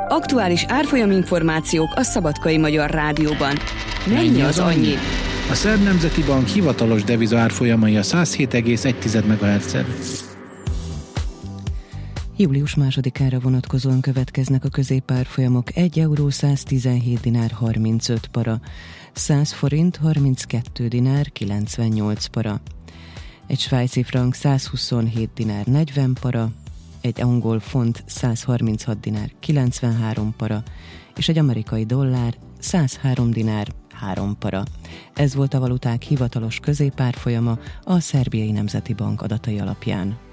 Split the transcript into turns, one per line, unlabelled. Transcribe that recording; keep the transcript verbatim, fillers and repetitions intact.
Aktuális árfolyaminformációk a Szabadkai Magyar Rádióban. Mennyi az annyi?
A Szerb Nemzeti Bank hivatalos deviza árfolyamai a száz hét egész egy megahertzen.
Július másodikára vonatkozóan következnek a középárfolyamok: egy euró száztizenhét dinár harmincöt para, száz forint harminckettő dinár kilencvennyolc para, egy svájci frank százhuszonhét dinár negyven para, egy angol font százharminchat dinár kilencvenhárom para, és egy amerikai dollár százhárom dinár három para. Ez volt a valuták hivatalos középárfolyama a Szerbiai Nemzeti Bank adatai alapján.